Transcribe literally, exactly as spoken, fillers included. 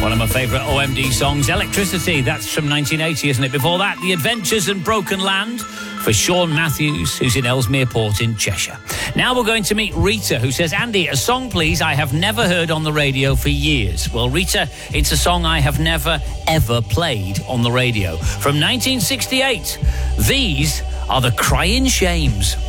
One of my favourite O M D songs, Electricity. That's from nineteen eighty, isn't it? Before that, The Adventures in Broken Land for Sean Matthews, who's in Ellesmere Port in Cheshire. Now we're going to meet Rita, who says, Andy, a song, please, I have never heard on the radio for years. Well, Rita, it's a song I have never, ever played on the radio. From nineteen sixty-eight, these are the Crying Shames.